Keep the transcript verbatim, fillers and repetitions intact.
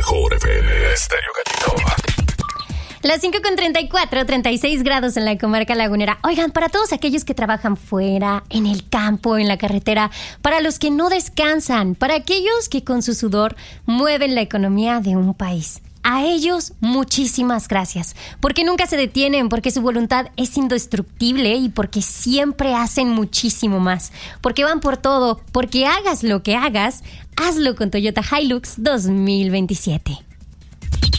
mejor F M Estéreo Gatito. Las cinco con treinta y cuatro, treinta y seis grados en la comarca lagunera. Oigan, para todos aquellos que trabajan fuera, en el campo, en la carretera, para los que no descansan, para aquellos que con su sudor mueven la economía de un país. A ellos, muchísimas gracias, porque nunca se detienen, porque su voluntad es indestructible y porque siempre hacen muchísimo más, porque van por todo, porque hagas lo que hagas, hazlo con Toyota Hilux dos mil veintisiete.